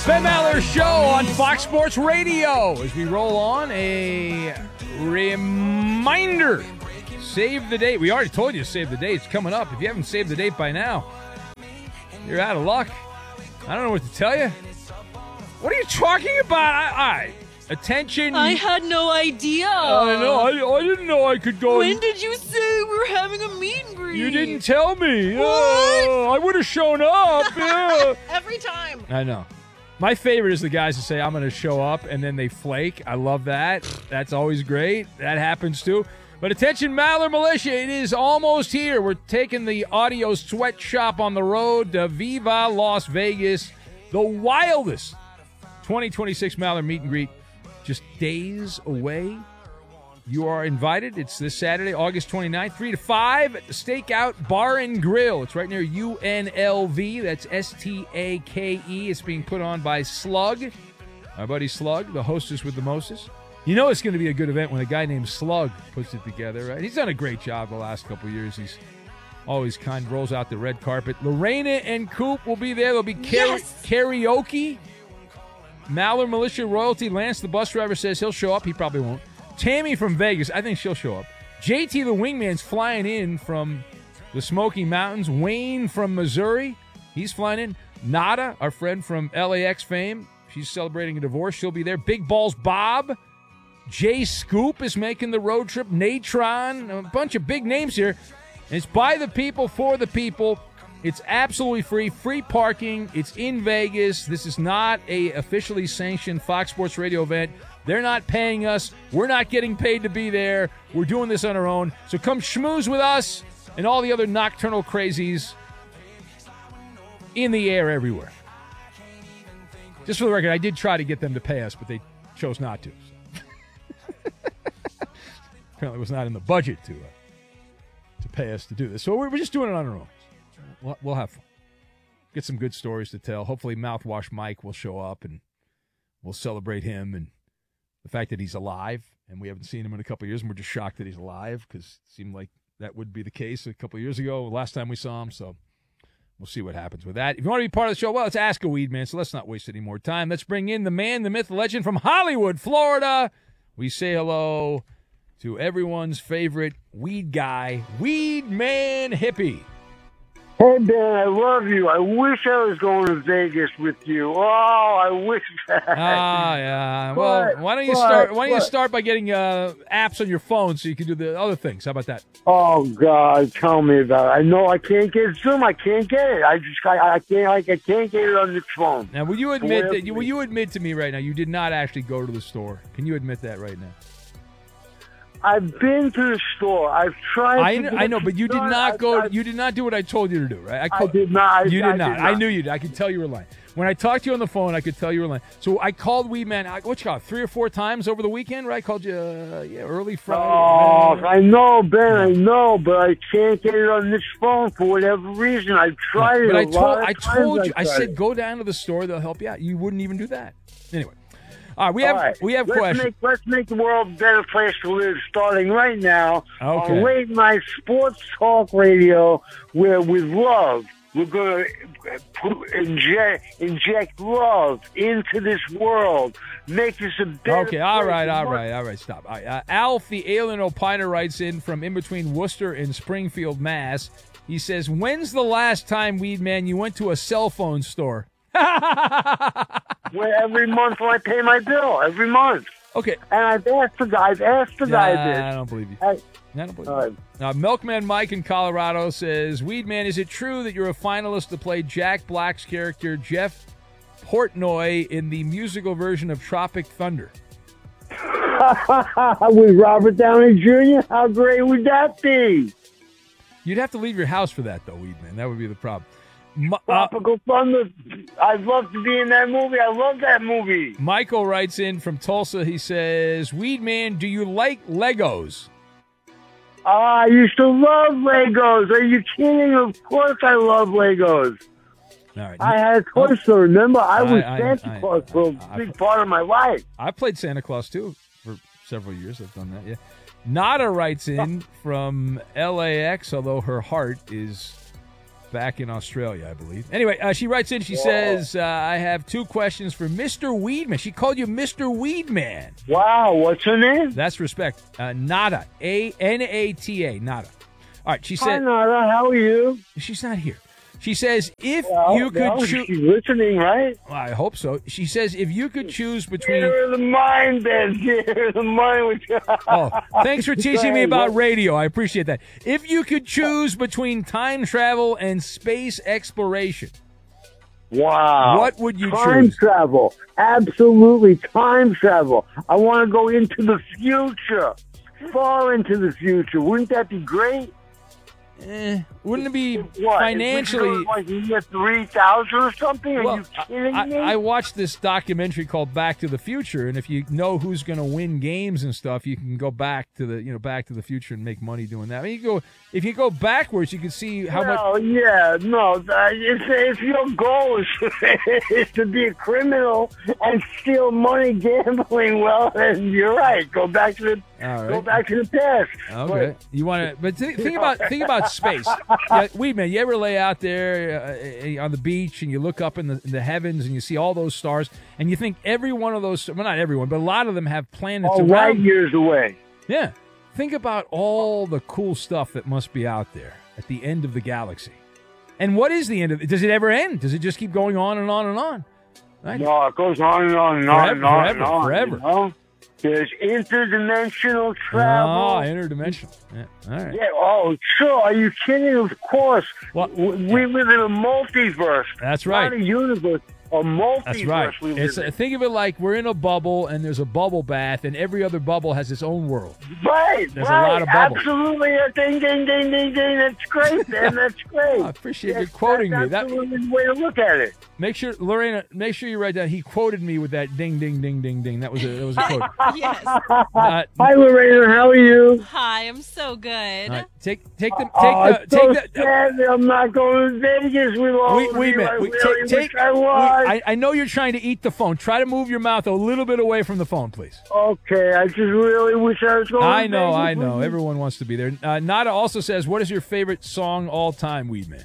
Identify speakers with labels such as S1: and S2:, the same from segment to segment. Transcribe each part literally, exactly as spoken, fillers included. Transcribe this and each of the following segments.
S1: Ben Maller Show on Fox Sports Radio. As we roll on, a reminder. Save the date. We already told you to save the date. It's coming up. If you haven't saved the date by now, you're out of luck. I don't know what to tell you. What are you talking about? I, I attention.
S2: I had no idea.
S1: I know. I, I didn't know I could go.
S2: When
S1: and,
S2: did you say we were having a meet and greet?
S1: You didn't tell me.
S2: What?
S1: Oh, I would have shown up. Yeah.
S2: Every time.
S1: I know. My favorite is the guys who say, I'm going to show up, and then they flake. I love that. That's always great. That happens, too. But attention, Maller Militia, it is almost here. We're taking the audio sweatshop on the road to Viva Las Vegas, the wildest twenty twenty-six Maller meet and greet, just days away. You are invited. It's this Saturday, August twenty-ninth, three to five at the Stakeout Bar and Grill. It's right near U N L V. That's S T A K E. It's being put on by Slug, our buddy Slug, the hostess with the mostest. You know it's going to be a good event when a guy named Slug puts it together, right? He's done a great job the last couple of years. He's always kind of rolls out the red carpet. Lorena and Coop will be there. There'll be kara-
S2: Yes.
S1: karaoke. Maller Militia Royalty. Lance, the bus driver, says he'll show up. He probably won't. Tammy from Vegas, I think she'll show up. J T the Wingman's flying in from the Smoky Mountains. Wayne from Missouri, he's flying in. Nada, our friend from L A X fame, she's celebrating a divorce. She'll be there. Big Balls Bob. Jay Scoop is making the road trip. Natron, a bunch of big names here. And it's by the people, for the people. It's absolutely free, free parking. It's in Vegas. This is not a officially sanctioned Fox Sports Radio event. They're not paying us. We're not getting paid to be there. We're doing this on our own. So come schmooze with us and all the other nocturnal crazies in the air everywhere. Just for the record, I did try to get them to pay us, but they chose not to. So. Apparently it was not in the budget to uh, to pay us to do this. So we're just doing it on our own. We'll, we'll have fun. Get some good stories to tell. Hopefully Mouthwash Mike will show up and we'll celebrate him and the fact that he's alive, and we haven't seen him in a couple of years, and we're just shocked that he's alive because it seemed like that would be the case a couple of years ago, last time we saw him. So we'll see what happens with that. If you want to be part of the show, well, let's ask a weed man, so let's not waste any more time. Let's bring in the man, the myth, the legend from Hollywood, Florida. We say hello to everyone's favorite weed guy, Weed Man Hippie.
S3: Hey, Ben, I love you. I wish I was going to Vegas with you. Oh, I wish that.
S1: Ah, yeah. Well,
S3: But,
S1: why don't you
S3: but,
S1: start? Why don't you
S3: but-
S1: start by getting uh, apps on your phone so you can do the other things? How about that?
S3: Oh, God, tell me about it. I know I can't get Zoom. I can't get it. I just, I, I can't, like, I can't get it on the phone.
S1: Now, will you admit
S3: Whatever.
S1: that? You, will you admit to me right now you did not actually go to the store? Can you admit that right now?
S3: I've been to the store. I've tried.
S1: I,
S3: to
S1: kn-
S3: get
S1: I know, but you did
S3: done.
S1: not
S3: I-
S1: go.
S3: I,
S1: you did not do what I told you to do, right?
S3: I
S1: called-
S3: did not. I,
S1: You did,
S3: I
S1: not.
S3: did
S1: I knew you did. I could tell you were lying. When I talked to you on the phone, I could tell you were lying. So I called Weed Man, I- what you call it, three or four times over the weekend, right? I called you, uh, yeah, early Friday.
S3: Oh,
S1: uh,
S3: I know, Ben. I know, but I can't get it on this phone for whatever reason. I've tried
S1: But
S3: it
S1: I
S3: a
S1: told,
S3: lot of
S1: I
S3: times.
S1: told you, I
S3: tried
S1: said,
S3: it.
S1: go down to the store. They'll help you out. You wouldn't even do that. Anyway, all right, we have
S3: All right.
S1: we have
S3: let's
S1: questions.
S3: Make, let's make the world a better place to live, starting right now
S1: Okay.
S3: on Late Night Sports Talk Radio, where with love, we're going to inject, inject love into this world, make this a better
S1: Okay, all
S3: place.
S1: right, all right, all right, stop. All right, uh, Alf, the alien opiner, writes in from in between Worcester and Springfield, Mass. He says, when's the last time, Weed Man, you went to a cell phone store?
S3: Where every month when I pay my bill, every month.
S1: Okay.
S3: And I've asked the guy, I've asked the guy
S1: Nah,
S3: this.
S1: I don't believe you.
S3: I,
S1: I don't believe
S3: all
S1: you.
S3: right.
S1: Now, Milkman Mike in Colorado says, Weed Man, is it true that you're a finalist to play Jack Black's character Jeff Portnoy in the musical version of Tropic Thunder?
S3: With Robert Downey Junior? How great would that be?
S1: You'd have to leave your house for that, though, Weed Man. That would be the problem. M- uh,
S3: Tropical Thunder. I'd love to be in that movie. I love that movie.
S1: Michael writes in from Tulsa. He says, Weed Man, do you like Legos?
S3: Ah, I used to love Legos. Are you kidding? Of course I love Legos.
S1: All right.
S3: I had a toy store, remember? I was
S1: I- I-
S3: Santa
S1: I-
S3: Claus for
S1: I-
S3: a big part of my life.
S1: I played Santa Claus, too, for several years. I've done that, yeah. Nada writes in from L A X, although her heart is back in Australia, I believe. Anyway, uh, she writes in. She
S3: Whoa.
S1: says, uh, "I have two questions for Mister Weedman." She called you Mister Weedman.
S3: Wow, what's her name?
S1: That's respect. Uh, Nada, A N A T A, Nada. All right, she
S3: Hi,
S1: said
S3: Nada. How are you?
S1: she's not here. She says if
S3: Well,
S1: you could
S3: well,
S1: choose.
S3: she's listening, right?
S1: I hope so. She says if you could choose between.
S3: Here the mind, then. Here the mind. With
S1: Oh, thanks for teaching me about radio. I appreciate that. If you could choose between time travel and space exploration,
S3: Wow.
S1: what would you
S3: time
S1: choose?
S3: travel. Absolutely time travel. I want to go into the future. Far into the future. Wouldn't that be great?
S1: Eh, wouldn't it be
S3: What?
S1: financially?
S3: If we go, like year three thousand or something? Are
S1: Well,
S3: you kidding
S1: I,
S3: me?
S1: I watched this documentary called Back to the Future, and if you know who's going to win games and stuff, you can go back to the you know Back to the Future and make money doing that. I mean, you go if you go backwards, you can see how much.
S3: No, yeah, no. uh, If, if your goal is, is to be a criminal and steal money gambling, well, then you're right. Go back to the
S1: All right.
S3: go back to the past.
S1: Okay, you want to, but think, think about think about space. Yeah, Weedman, you ever lay out there uh, on the beach and you look up in the, in the heavens and you see all those stars, and you think every one of those, well, not everyone, but a lot of them have planets
S3: All
S1: around.
S3: light years away.
S1: Yeah, think about all the cool stuff that must be out there at the end of the galaxy. And what is the end of it? Does it ever end? Does it just keep going on and on and on? Right?
S3: No, it goes on and on and on and on
S1: Forever,
S3: and on.
S1: forever.
S3: You know? There's interdimensional travel.
S1: Oh, interdimensional. Yeah. All right.
S3: Yeah, oh, sure. Are you kidding? Of course.
S1: Well,
S3: we, we live in a multiverse.
S1: That's right.
S3: Not a universe, a multiverse.
S1: That's right.
S3: We live
S1: It's,
S3: in.
S1: think of it like we're in a bubble, and there's a bubble bath, and every other bubble has its own world.
S3: Right,
S1: There's a
S3: right.
S1: lot of bubbles.
S3: Absolutely. Ding, ding, ding, ding, ding. That's great, man. That's great.
S1: I appreciate you
S3: That's-
S1: quoting
S3: that's
S1: me. That
S3: absolutely the way to look at it.
S1: make sure, Lorena, make sure you write down. He quoted me with that ding, ding, ding, ding, ding. That was a that was a quote.
S2: Yes.
S1: Uh,
S3: Hi, Lorena. How are you?
S2: Hi, I'm so good.
S1: all right, take take the take
S3: oh,
S1: the
S3: it's so
S1: take the.
S3: sad that I'm not going to Vegas with all
S1: Wait,
S3: of
S1: wait a
S3: you.
S1: minute.
S3: I
S1: Wait,
S3: really
S1: take,
S3: wish
S1: take,
S3: I
S1: wait,
S3: was.
S1: I, I know you're trying to eat the phone. Try to move your mouth a little bit away from the phone, please.
S3: Okay, I just really wish I was going
S1: I
S3: to
S1: know,
S3: Vegas
S1: I
S3: with
S1: know.
S3: you.
S1: Everyone wants to be there. Uh, Nada also says, "What is your favorite song all time, Weedman?"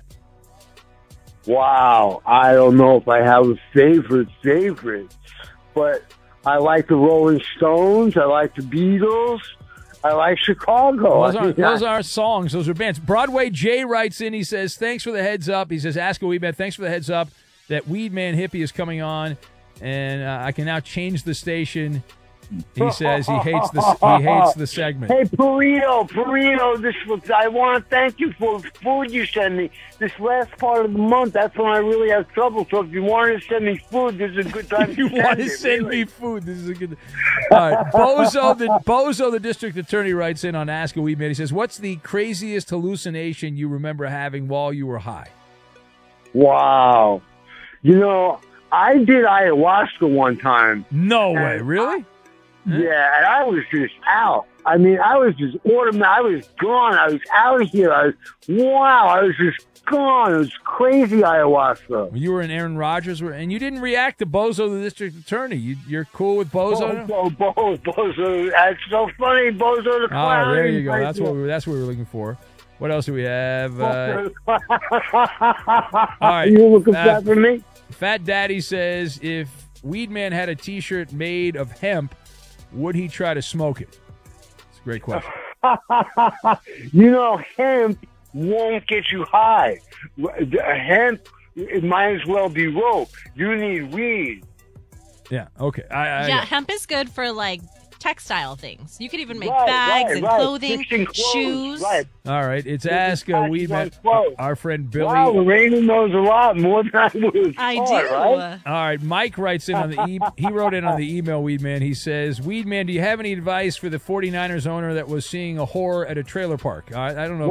S3: Wow, I don't know if I have a favorite favorite, but I like the Rolling Stones. I like the Beatles. I like Chicago.
S1: Those
S3: I
S1: are
S3: mean,
S1: those
S3: I-
S1: are songs. Those are bands. Broadway Jay writes in. He says, "Thanks for the heads up." He says, "Ask a Weedman. Thanks for the heads up that Weedman Hippie is coming on, and uh, I can now change the station." He says he hates the he hates the segment.
S3: Hey, Perino, Perino, this was, I want to thank you for the food you send me. This last part of the month, that's when I really have trouble. So if you wanted to send me food, this is a good time
S1: If you
S3: to
S1: want to
S3: it,
S1: send
S3: really.
S1: me food, this is a good. All right, Bozo the Bozo the district attorney writes in on Ask a Weedman. He says, "What's the craziest hallucination you remember having while you were high?"
S3: Wow. You know, I did ayahuasca one time.
S1: No
S3: And
S1: way, really?
S3: Yeah, and I was just out. I mean, I was just automatic. I was gone. I was out of here. I was, wow, I was just gone. It was crazy ayahuasca.
S1: When you were in Aaron Rodgers, were- and you didn't react to Bozo the district attorney. You, you're cool with Bozo? now?
S3: Bozo, Bozo, Bozo. That's so funny, Bozo the clown.
S1: Oh, there you go. That's what we were, that's what we were looking for. What else do we have? Uh,
S3: All
S1: right.
S3: You looking for
S1: Uh,
S3: that for me?
S1: Fat Daddy says, if Weedman had a T-shirt made of hemp, would he try to smoke it? It's a great question.
S3: You know, hemp won't get you high. Hemp, it might as well be rope. You need weed.
S1: Yeah. Okay. I, I,
S2: Yeah, hemp is good for like textile things. You could even make
S3: Right,
S2: bags
S3: right,
S2: and
S3: right.
S2: clothing,
S3: Fixing clothes,
S2: shoes.
S3: Right.
S1: All right. It's
S3: This is
S1: Ask a
S3: back
S1: Weedman.
S3: to my quote.
S1: Our friend Billy.
S3: Wow, Lorena knows a lot more than I would.
S2: I
S3: have
S2: do.
S3: thought, right?
S1: All right, Mike writes in on the e- he wrote in on the email, Weedman. He says, "Weedman, do you have any advice for the 49ers owner that was seeing a whore at a trailer park?" I, I don't know.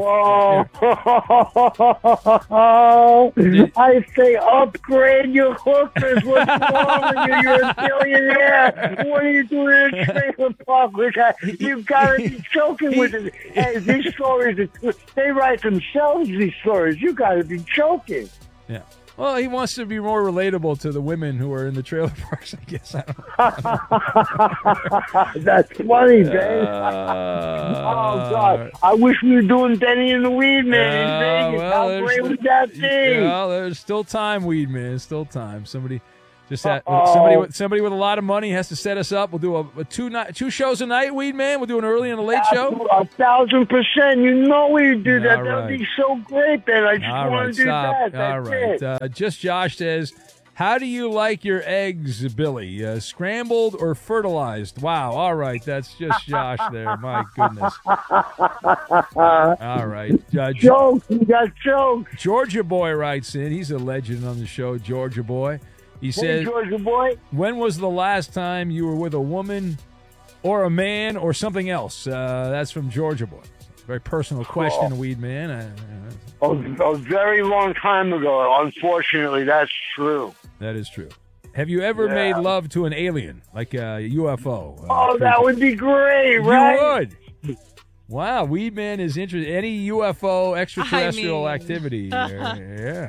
S3: Whoa!
S1: Did-
S3: I say upgrade your hookers. What's wrong with you? You're a billionaire. What are you doing in a trailer park with that? You've got to be joking with it. Hey, these stories, are, they write themselves, these stories. You got to be joking.
S1: Yeah. Well, he wants to be more relatable to the women who are in the trailer parks, I guess. I don't know.
S3: That's funny, Ben.
S1: Uh,
S3: oh, God. I wish we were doing Benny and the Weed Man
S1: uh,
S3: in Vegas.
S1: well,
S3: How great would that be?
S1: Well, there's still time, Weed Man. Still time. Somebody just had,
S3: Uh-oh.
S1: somebody with somebody with a lot of money has to set us up. We'll do a, a two night, two shows a night, Weed Man. We'll do an early and a late show.
S3: A thousand percent. You know we do that.
S1: All
S3: That would
S1: right.
S3: be so great, Ben. I just
S1: All
S3: want
S1: right,
S3: to do
S1: stop.
S3: that. That's
S1: All right.
S3: it.
S1: Uh, just Josh says, how do you like your eggs, Billy? Uh, scrambled or fertilized? Wow. All right. That's just Josh there. My goodness. All right. Uh,
S3: Jokes. You got jokes.
S1: Georgia Boy writes in. He's a legend on the show, Georgia Boy. He
S3: Hey,
S1: says,
S3: Georgia boy.
S1: when was the last time you were with a woman or a man or something else? Uh, that's from Georgia Boy. Very personal question,
S3: Oh.
S1: Weed Man. I, I,
S3: A, a very long time ago. Unfortunately, that's true.
S1: that is true. Have you ever
S3: Yeah.
S1: made love to an alien, like a U F O? uh,
S3: Oh, that
S1: creature?
S3: would be great,
S1: You
S3: right?
S1: would. Wow, Weed Man is interested. Any U F O extraterrestrial
S2: I mean-
S1: activity? uh, yeah.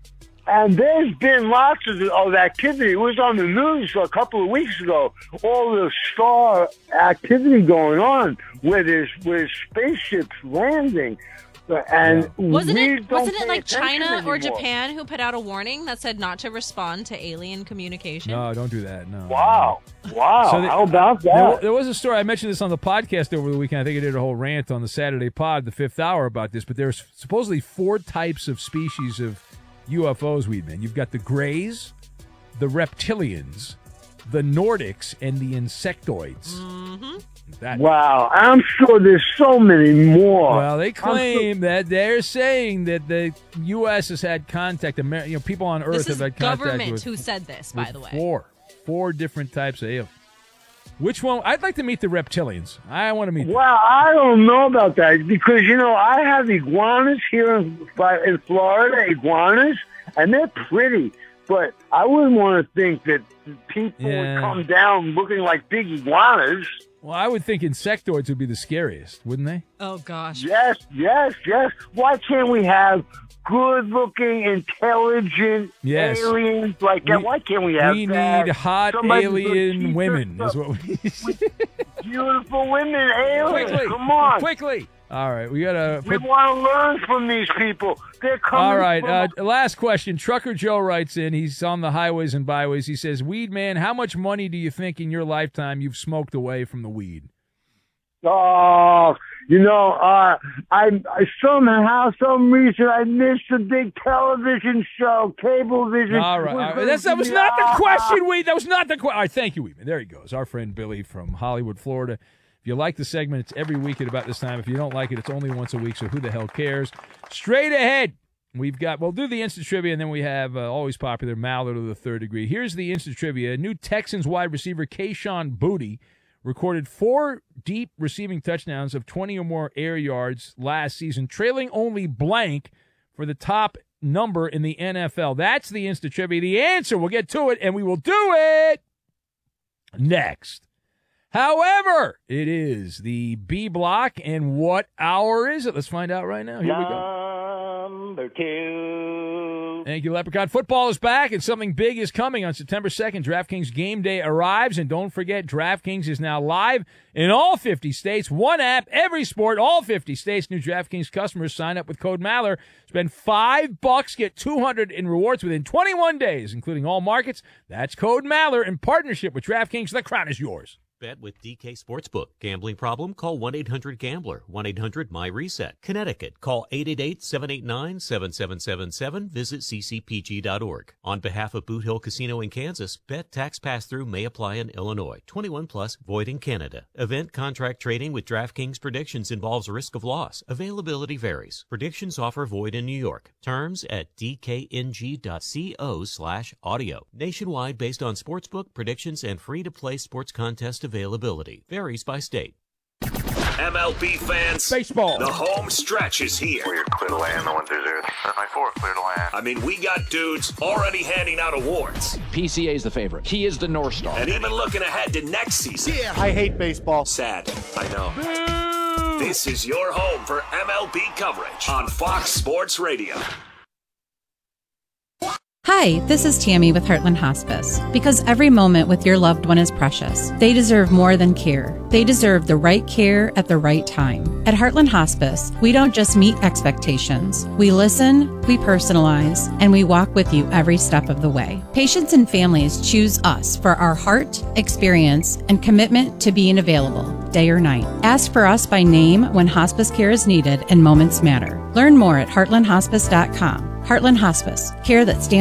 S3: And there's been lots of, of activity. It was on the news a couple of weeks ago. All the star activity going on where there's where spaceships landing, and
S2: Wasn't
S3: we
S2: it
S3: don't
S2: wasn't it
S3: pay
S2: like
S3: attention
S2: China or
S3: anymore.
S2: Japan who put out a warning that said not to respond to alien communication?
S1: No, don't do that. No.
S3: Wow, wow!
S1: So the-
S3: How about
S1: There,
S3: that?
S1: there was a story. I mentioned this on the podcast over the weekend. I think I did a whole rant on the Saturday pod, the fifth hour, about this. But there's supposedly four types of species of U F Os, Weed Man. You've got the Greys, the Reptilians, the Nordics, and the Insectoids.
S2: Mm-hmm.
S1: That,
S3: Wow, I'm sure there's so many more.
S1: well, they claim that they're saying that the U S has had contact. Amer- You know, people on Earth
S2: This
S1: have
S2: is
S1: had contact
S2: government
S1: with,
S2: who said this, by
S1: with
S2: the way.
S1: four, four different types of aliens. Which one? I'd like to meet the Reptilians. I want to meet them.
S3: Well, I don't know about that because, you know, I have iguanas here in, in Florida, iguanas, and they're pretty. But I wouldn't want to think that people
S1: Yeah.
S3: would come down looking like big iguanas.
S1: Well, I would think insectoids would be the scariest, wouldn't they?
S2: Oh gosh.
S3: Yes, yes, yes. Why can't we have good-looking, intelligent
S1: Yes.
S3: aliens like that?
S1: We-
S3: Why can't we have
S1: We
S3: that?
S1: need hot
S3: Somebody to
S1: alien
S3: teach us
S1: women, is
S3: stuff.
S1: what we need.
S3: Beautiful women, aliens.
S1: Quickly,
S3: Come on.
S1: quickly. All right, we got to
S3: We
S1: put.
S3: want to learn from these people. They're coming.
S1: All right,
S3: from
S1: uh, last question. Trucker Joe writes in. He's on the highways and byways. He says, Weed Man, how much money do you think in your lifetime you've smoked away from the weed?
S3: Oh, you know, uh, I, I somehow, some reason, I missed a big television show, cable vision.
S1: All right, all right. That's, that was not the question, Weed. That was not the question. All right, thank you, Weed Man. There he goes. Our friend Billy from Hollywood, Florida. If you like the segment, it's every week at about this time. If you don't like it, it's only once a week, so who the hell cares? Straight ahead, we've got, we'll do the instant trivia, and then we have uh, always popular Mallard of the third degree. Here's the instant trivia. New Texans wide receiver Kayshon Boutte recorded four deep receiving touchdowns of twenty or more air yards last season, trailing only blank for the top number in the N F L. That's the instant trivia. The answer, we'll get to it, and we will do it next. However, it is the B block, and what hour is it? Let's find out right now. Here we go.
S4: Number two.
S1: Thank you, Leprechaun. Football is back, and something big is coming on September second. DraftKings Game Day arrives, and don't forget, DraftKings is now live in all fifty states. One app, every sport, all fifty states. New DraftKings customers sign up with code Maller. Spend five bucks, get two hundred in rewards within twenty-one days, including all markets. That's code Maller in partnership with DraftKings. The crown is yours.
S5: Bet with D K Sportsbook. Gambling problem? Call one eight hundred gambler. one eight hundred my reset. Connecticut. Call eight eight eight, seven eight nine, seven seven seven seven. Visit c c p g dot org. On behalf of Boot Hill Casino in Kansas, bet tax pass-through may apply in Illinois. twenty-one plus, void in Canada. Event contract trading with DraftKings Predictions involves risk of loss. Availability varies. Predictions offer void in New York. Terms at d k n g dot co slash audio. Nationwide based on sportsbook, predictions, and free-to-play sports contest availability. Varies by state.
S6: M L B fans,
S1: Baseball.
S6: the home stretch is here.
S7: We're clear to land, the one through zero. Seven nine four, clear to land.
S6: I mean, we got dudes already handing out awards
S8: P C A is the favorite. He is the North Star.
S6: and even looking ahead to next season.
S4: Yeah, I hate baseball.
S6: Sad, I know. This is your home for M L B coverage on Fox Sports Radio.
S9: Hi, this is Tammy with Heartland Hospice. Because every moment with your loved one is precious, they deserve more than care. They deserve the right care at the right time. At Heartland Hospice, we don't just meet expectations. We listen, we personalize, and we walk with you every step of the way. Patients and families choose us for our heart, experience, and commitment to being available, day or night. Ask for us by name when hospice care is needed and moments matter. Learn more at heartland hospice dot com. Heartland Hospice, care that stands